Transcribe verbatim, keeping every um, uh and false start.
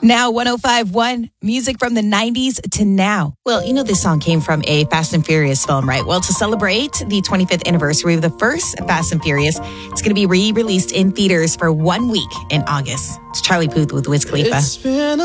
Now, one oh five point one, music from the nineties to now. Well, you know this song came from a Fast and Furious film, right? Well, to celebrate the twenty-fifth anniversary of the first Fast and Furious, it's going to be re-released in theaters for one week in August. It's Charlie Puth with Wiz Khalifa.